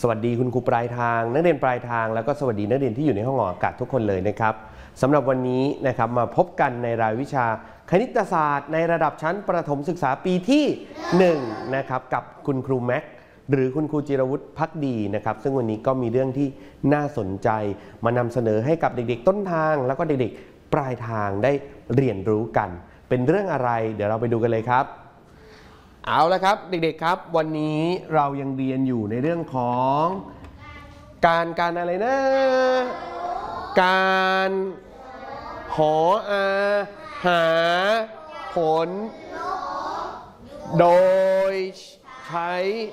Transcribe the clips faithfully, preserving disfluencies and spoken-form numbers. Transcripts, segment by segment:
วัสดีคุณครูปลายทางนักเรียนปลายทางแล้วก็สวัสดีนักเรียนที่อยู่ในห้องออกอากาศทุกคนเลยนะครับสำหรับวันนี้นะครับมาพบกันในรายวิชาคณิตศาสตร์ในระดับชั้นประถมศึกษาปีที่หนึ่งนะครับกับคุณครูแม็กหรือคุณครูจิรวุฒิภักดีนะครับซึ่งวันนี้ก็มีเรื่องที่น่าสนใจมานำเสนอให้กับเด็กๆต้นทางแล้วก็เด็กๆปลายทางได้เรียนรู้กันเป็นเรื่องอะไรเดี๋ยวเราไปดูกันเลยครับเอาละครับเด็กๆครับวันนี้เรายังเรียนอยู่ในเรื่องของการการอะไรนะการหออาหาผลโดยใช้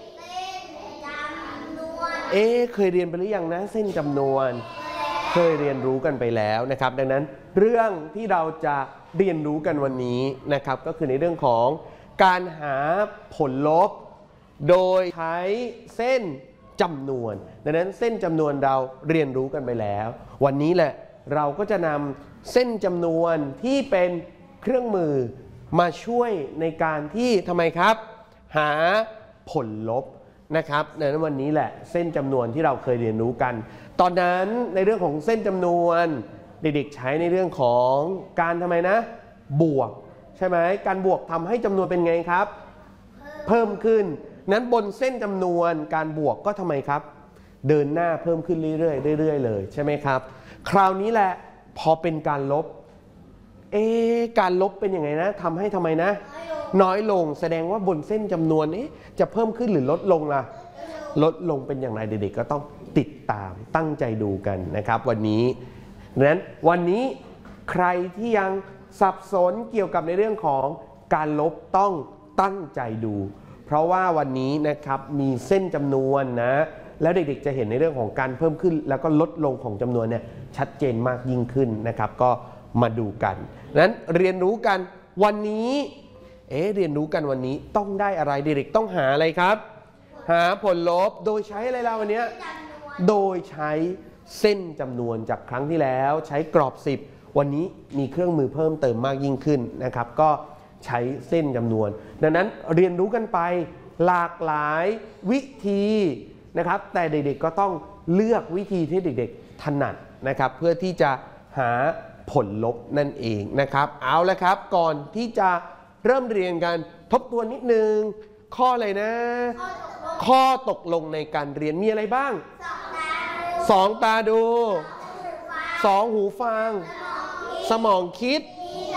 เอ๊ะเคยเรียนไปหรือยังนะเส้นจำนวนเคยเรียนรู้กันไปแล้วนะครับดังนั้นเรื่องที่เราจะเรียนรู้กันวันนี้นะครับก็คือในเรื่องของการหาผลลบโดยใช้เส้นจำนวนดังนั้นเส้นจำนวนเราเรียนรู้กันไปแล้ววันนี้แหละเราก็จะนำเส้นจำนวนที่เป็นเครื่องมือมาช่วยในการที่ทำไมครับหาผลลบนะครับดังนั้นวันนี้แหละเส้นจำนวนที่เราเคยเรียนรู้กันตอนนั้นในเรื่องของเส้นจำนวนเด็กๆใช้ในเรื่องของการทำไมนะบวกใช่ไหมการบวกทำให้จำนวนเป็นไงครับเพิ่มขึ้นนั้นบนเส้นจำนวนการบวกก็ทำไมครับเดินหน้าเพิ่มขึ้นเรื่อยๆเรื่อยๆเลยใช่ไหมครับคราวนี้แหละพอเป็นการลบเอ๊ะการลบเป็นยังไงนะทำให้ทำไมนะน้อยลงแสดงว่าบนเส้นจำนวนเอ๊ะจะเพิ่มขึ้นหรือลดลงล่ะลดลงเป็นอย่างไรเด็กๆก็ต้องติดตามตั้งใจดูกันนะครับวันนี้นั้นวันนี้ใครที่ยังสับสนเกี่ยวกับในเรื่องของการลบต้องตั้งใจดูเพราะว่าวันนี้นะครับมีเส้นจำนวนนะแล้วเด็กๆจะเห็นในเรื่องของการเพิ่มขึ้นแล้วก็ลดลงของจำนวนเนี่ยชัดเจนมากยิ่งขึ้นนะครับก็มาดูกันนั้นเรียนรู้กันวันนี้เอ๊ะเรียนรู้กันวันนี้ต้องได้อะไรเด็กๆต้องหาอะไรครับหาผลลบโดยใช้อะไรล่ะวันนี้โดยใช้เส้นจำนวนจากครั้งที่แล้วใช้กรอบสิบวันนี้มีเครื่องมือเพิ่มเติมมากยิ่งขึ้นนะครับก็ใช้เส้นจำนวนดังนั้นเรียนรู้กันไปหลากหลายวิธีนะครับแต่เด็กๆก็ต้องเลือกวิธีที่เด็กๆถนัดนะครับเพื่อที่จะหาผลลบนั่นเองนะครับเอาละครับก่อนที่จะเริ่มเรียนกันทบทวนนิดนึงข้ออะไรนะข้อตกลงในการเรียนมีอะไรบ้างสองตาดูสองหูฟังสมองคิด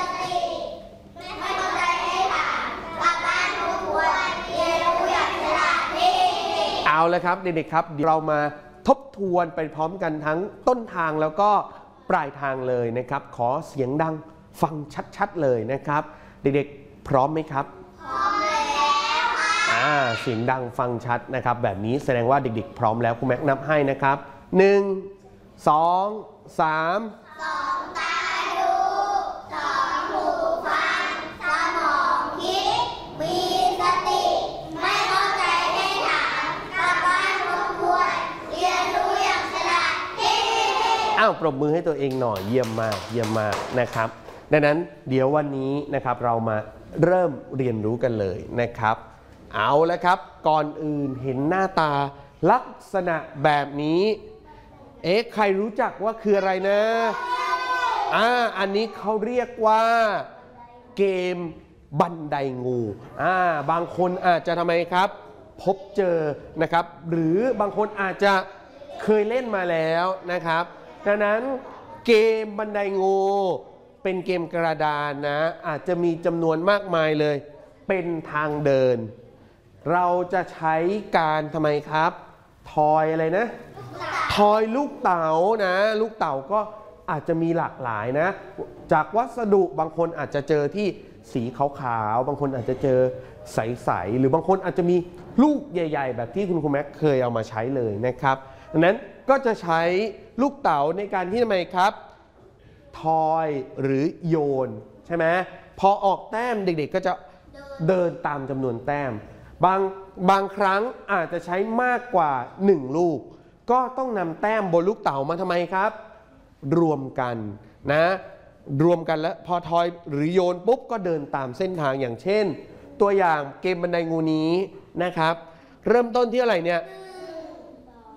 เอาละครับเด็กๆครับเรามาทบทวนไปพร้อมกันทั้งต้นทางแล้วก็ปลายทางเลยนะครับขอเสียงดังฟังชัดๆเลยนะครับเด็กๆพร้อมไหมครับพร้อมแล้วค่ะอ่าเสียงดังฟังชัดนะครับแบบนี้แสดงว่าเด็กๆพร้อมแล้วครูแม็กนับให้นะครับหนึ่งสองสามสองตาดูสองหูฟังสมองคิดมีสติไม่เข้าใจให้ถามกลับบ้านทบทวนเรียนรู้อย่างฉลาดเฮ้อ้าวปรบมือให้ตัวเองหน่อยเยี่ยมมากเยี่ยมมากนะครับดังนั้นเดี๋ยววันนี้นะครับเรามาเริ่มเรียนรู้กันเลยนะครับเอาละครับก่อนอื่นเห็นหน้าตาลักษณะแบบนี้เอ๊ะใครรู้จักว่าคืออะไรนะอ่าอันนี้เขาเรียกว่าเกมบันไดงูอ่าบางคนอาจจะทำไมครับพบเจอนะครับหรือบางคนอาจจะเคยเล่นมาแล้วนะครับดังนั้นเกมบันไดงูเป็นเกมกระดานนะอาจจะมีจำนวนมากมายเลยเป็นทางเดินเราจะใช้การทำไมครับทอยอะไรนะทอยลูกเต๋านะลูกเต๋าก็อาจจะมีหลากหลายนะจากวัสดุบางคนอาจจะเจอที่สีขาวๆบางคนอาจจะเจอใสๆหรือบางคนอาจจะมีลูกใหญ่ๆแบบที่คุณครูแม็กเคยเอามาใช้เลยนะครับดังนั้นก็จะใช้ลูกเต๋าในการที่ทำไมครับทอยหรือโยนใช่ไหมพอออกแต้มเด็กๆก็จะเดินตามจำนวนแต้มบางบางครั้งอาจจะใช้มากกว่าหนึ่งลูกก็ต้องนำแต้มบนลูกเต๋ามาทำไมครับรวมกันนะรวมกันแล้วพอทอยหรือโยนปุ๊บก็เดินตามเส้นทางอย่างเช่นตัวอย่างเกมบันไดงูนี้นะครับเริ่มต้นที่อะไรเนี่ย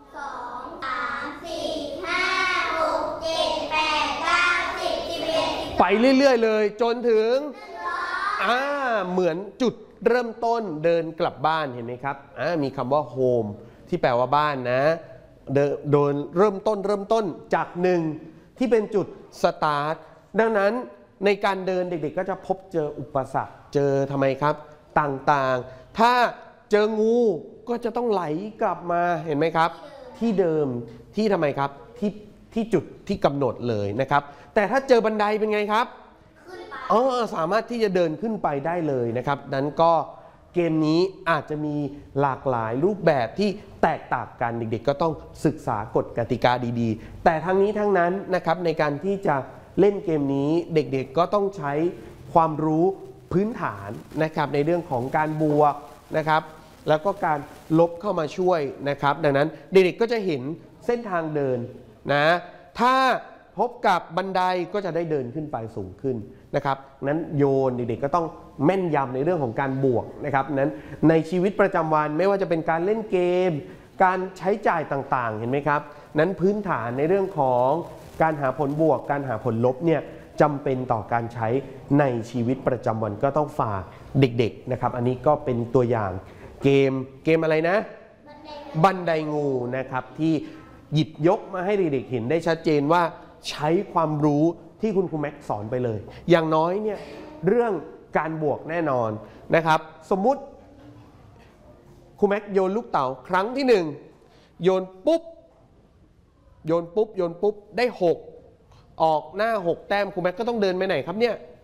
เรื่อยๆเลยจนถึงอ่าเหมือนจุดเริ่มต้นเดินกลับบ้านเห็นไหมครับอ่ามีคำว่าโฮมที่แปลว่าบ้านนะโดนเริ่มต้นเริ่มต้นจากหนึ่งที่เป็นจุดสตาร์ทดังนั้นในการเดินเด็กๆก็จะพบเจออุปสรรคเจอทำไมครับต่างๆถ้าเจองูก็จะต้องไหลกลับมาเห็นไหมครับที่เดิมที่ทำไมครับที่ที่จุดที่กำหนดเลยนะครับแต่ถ้าเจอบันไดเป็นไงครับอ๋อสามารถที่จะเดินขึ้นไปได้เลยนะครับนั้นก็เกมนี้อาจจะมีหลากหลายรูปแบบที่แตกต่างกันเด็กๆก็ต้องศึกษากฎกติกาดีๆแต่ทั้งนี้ทั้งนั้นนะครับในการที่จะเล่นเกมนี้เด็กๆก็ต้องใช้ความรู้พื้นฐานนะครับในเรื่องของการบวกนะครับแล้วก็การลบเข้ามาช่วยนะครับดังนั้นเด็กๆก็จะเห็นเส้นทางเดินนะถ้าพบกับบันไดก็จะได้เดินขึ้นไปสูงขึ้นนะครับนั้นโยนเด็กๆก็ต้องแม่นยำในเรื่องของการบวกนะครับนั้นในชีวิตประจำวันไม่ว่าจะเป็นการเล่นเกมการใช้จ่ายต่างๆเห็นไหมครับนั้นพื้นฐานในเรื่องของการหาผลบวกการหาผลลบเนี่ยจำเป็นต่อการใช้ในชีวิตประจำวันก็ต้องฝากเด็กๆนะครับอันนี้ก็เป็นตัวอย่างเกมเกมอะไรนะบันไดงูนะครับที่หยิบยกมาให้เด็กๆเห็นได้ชัดเจนว่าใช้ความรู้ที่คุณครูแม็กสอนไปเลยอย่างน้อยเนี่ยเรื่องการบวกแน่นอนนะครับสมมุติครูแม็กโยนลูกเต๋าครั้งที่หนึ่งโยนปุ๊บโยนปุ๊บโยนปุ๊บได้หกออกหน้าหกแต้มครูแม็กก็ต้องเดินไปไหนครับเนี่ย